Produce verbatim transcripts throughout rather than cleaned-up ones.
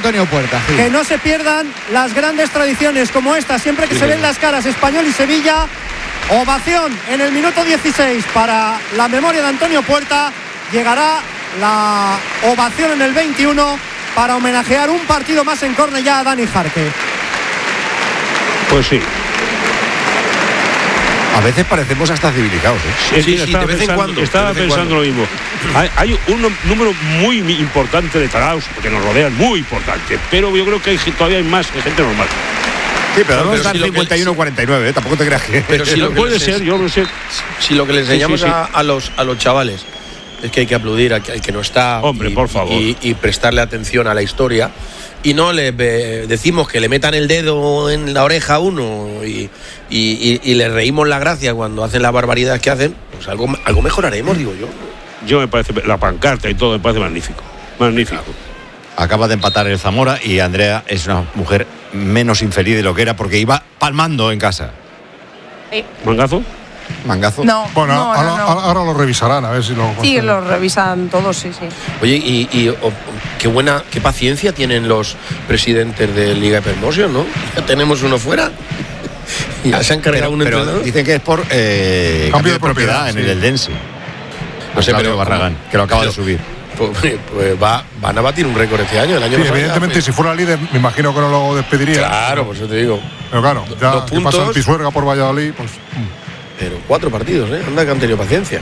Antonio Puerta. Sí. Que no se pierdan las grandes tradiciones como esta, siempre que sí, se ven las caras Español y Sevilla. Ovación en el minuto dieciséis para la memoria de Antonio Puerta. Llegará la ovación en el veintiuno para homenajear un partido más en Cornellá a Dani Jarque. Pues sí. A veces parecemos hasta civilizados, ¿eh? Sí, sí, sí, estaba de vez en pensando, cuando, estaba de vez en pensando cuando. lo mismo. Hay, hay un número muy importante de tarados que nos rodean, muy importante, pero yo creo que hay, todavía hay más gente normal. Sí, pero no pero está si el lo que- cincuenta y uno cuarenta y nueve, ¿eh? Tampoco te creas que... Pero si lo que Puede les ser, es- yo no sé. Si lo que le enseñamos Sí, sí, sí. A, a los a los chavales es que hay que aplaudir al que, al que no está. Hombre, y, por favor. Y, y prestarle atención a la historia. Y no le eh, decimos que le metan el dedo en la oreja a uno y, y, y, y le reímos la gracia cuando hacen las barbaridades que hacen, pues algo, algo mejoraremos, digo yo. Yo me parece, la pancarta y todo me parece magnífico. Magnífico. Acaba de empatar el Zamora y Andrea es una mujer menos infeliz de lo que era porque iba palmando en casa. ¿Mangazo? Mangazo. No, Bueno, no, ahora, no, no. ahora- ahora lo revisarán, a ver si lo... Sí, lo revisan todos, sí, sí. Oye, y, y oh, qué buena, qué paciencia tienen los presidentes de Liga Hypermotion, ¿no? Ya tenemos uno fuera. Ya se han cargado Pero, un pero entrenador. dicen que es por eh, cambio de propiedad, en sí. el Eldense. No sé, pero Barragán, que lo acaba pero- de subir. Pues, pues va, van a batir un récord este año, el año Sí, pasado ya evidentemente, fue- si fuera líder, me imagino que no lo despediría. Claro, por eso te digo. Pero claro, ya Dos que pasa el puntos. Pisuerga por Valladolid, pues... mm. Pero cuatro partidos, ¿eh? Anda que han tenido paciencia.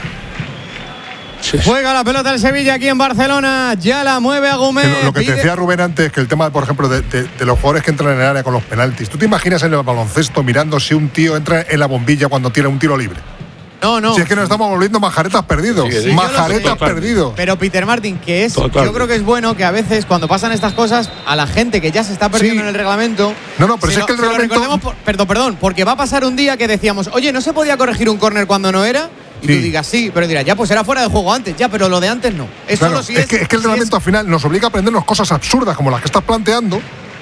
Juega la pelota el Sevilla aquí en Barcelona. Ya la mueve a Que Gómez. lo, lo que te Pide- decía Rubén antes, que el tema, por ejemplo, de, de- de los jugadores que entran en el área con los penaltis. ¿Tú te imaginas en el baloncesto mirando si un tío entra en la bombilla cuando tiene un tiro libre? No, no. Si es que nos estamos volviendo majaretas perdidos. Sí, que sí. Majaretas Total. perdidos. Pero Peter Martin, que es, Total. yo creo que es bueno que a veces cuando pasan estas cosas a la gente que ya se está perdiendo Sí. en el reglamento. No, no, pero se si es lo- que el se lo reglamento- recordemos por- perdón, perdón, porque va a pasar un día que decíamos, oye, ¿no se podía corregir un córner cuando no era? Y Sí. tú digas sí, pero dirás, ya, pues era fuera de juego antes, ya, pero lo de antes no. Es Claro, solo si es, que, es que el si reglamento al final nos obliga a aprendernos cosas absurdas como las que estás planteando,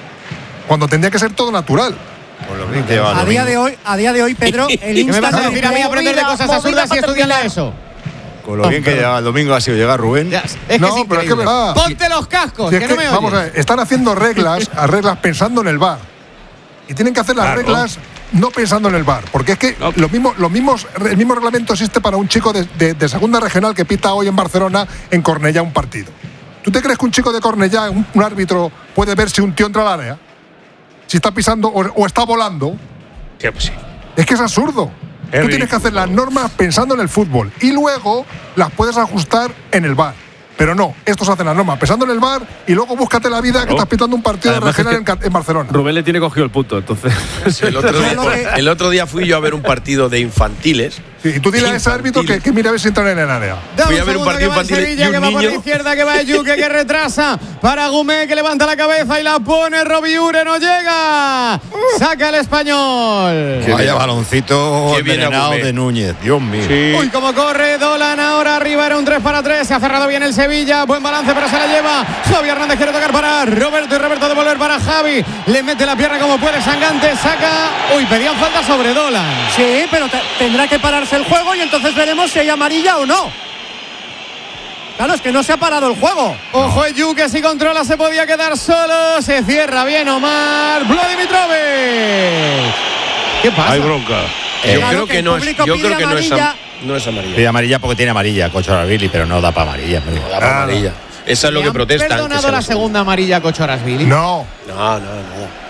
cuando tendría que ser todo natural. Por lo que lleva A domingo. día de hoy, a día de hoy, Pedro, el ¿Qué me Insta vas a de- decir a mí aprender de Movida, cosas movida absurdas y para estudiar la terminar. ESO? Con lo bien que lleva el domingo ha sido llegar Rubén. Ya, es que No, es pero es que increíble. verdad. Ponte los cascos, Si es que, que, no me vamos a oyes. ver, están haciendo reglas, a reglas pensando en el V A R. Y tienen que hacer las Claro. reglas no pensando en el V A R. Porque es que No. lo mismo, lo mismos, el mismo reglamento existe para un chico de, de- de segunda regional que pita hoy en Barcelona, en Cornellá, un partido. ¿Tú te crees que un chico de Cornellá, un, un árbitro, puede ver si un tío entra al área? Si está pisando o, o está volando. Sí, pues sí. Es que es absurdo. Es Tú tienes que hacer las normas pensando en el fútbol y luego las puedes ajustar en el V A R. Pero no, estos hacen las normas pensando en el V A R y luego búscate la vida que estás pitando un partido Además, de regional es en, que Ca- en Barcelona. Rubén le tiene cogido el punto, entonces. El otro, día, Lo que- el otro día fui yo a ver un partido de infantiles. Sí, y tú dile a ese árbitro que, que mira a ver si entran en el área. Dame Fui a ver un segundo, partido que va el infantil Sevilla, y que un va por la niño- izquierda, que va Yuque, que retrasa para Gumé, que levanta la cabeza y la pone. Robiure no llega. Saca el español. Qué Vaya bien. baloncito Qué bien envenenado Agumé. de Núñez. Dios mío. Sí. Uy, cómo corre Dolan ahora arriba, era un tres para tres. Se ha cerrado bien el Sevilla. Buen balance, pero se la lleva. Javi Hernández quiere tocar para Roberto y Roberto devolver para Javi. Le mete la pierna como puede. Sangante saca. Uy, pedían falta sobre Dolan. Sí, pero te- tendrá que pararse el juego y entonces veremos si hay amarilla o no. Claro, es que no se ha parado el juego. Ojo, Eyu, que si controla se podía quedar solo. Se cierra bien Omar. Vladimitrovic. ¿Qué pasa? Hay bronca. Yo Claro creo que que, el no es, público yo pide creo que no es, amarilla. am- no es amarilla. Pide amarilla porque tiene amarilla, Cochorabili, pero no da para amarilla. hombre. No da para amarilla. Esa es lo Le que han protestan. que perdonado sea la segunda amarilla a Cochorasvili. No, No, no, no.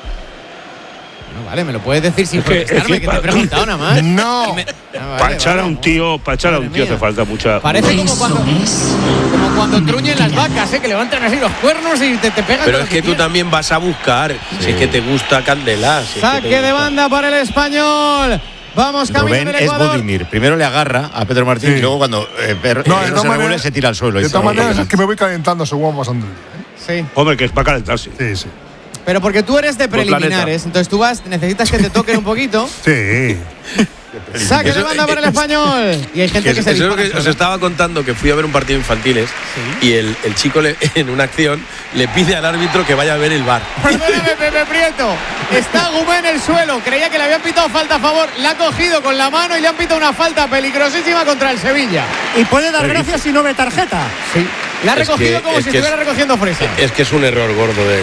No, vale, me lo puedes decir sin Es que- protestarme, es que, que te he pa- preguntado nada más. no. Y me- Ah, vale, Para echar a vale, un no. tío, para echar a un Madre tío mía. hace falta mucha. Parece como cuando, como cuando truñen las vacas, ¿eh? Que levantan así los cuernos y te, te pegan. Pero con es lo que tú quieras. también vas a buscar si es que te gusta Candela. Si es que te Saque de gusta. banda para el Español. Vamos, camino Rubén del es Ecuador. Budimir. Primero le agarra a Pedro Martín Sí. y luego cuando eh, per- No, eh, de no todas se regule maneras- se tira al suelo. y De se- todas maneras es que me voy calentando según va pasando el día. Sí. Hombre, que es para calentarse. ¿eh? Sí, sí. Pero porque tú eres de Por planeta. preliminares, entonces tú vas, necesitas que te toquen un poquito. Sí. Saque de Eso- banda para el Español. Y hay gente Que que, es- se eso es lo dispara que os sola. estaba contando, que fui a ver un partido infantiles y el, el chico le- en una acción le pide al árbitro que vaya a ver el bar. Perdóname, Pepe Prieto. Está Gumé en el suelo. Creía que le habían pitado falta a favor. La ha cogido con la mano y le han pitado una falta peligrosísima contra el Sevilla. Y puede dar gracias si no ve tarjeta. Sí. La ha Es recogido que- como es si que estuviera es- recogiendo fresa. Es que es un error gordo de,